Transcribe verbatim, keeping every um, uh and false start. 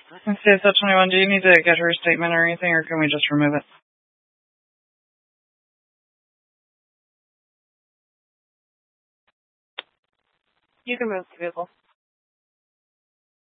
C S O twenty-one, do you need to get her statement or anything, or can we just remove it? You can move the vehicle.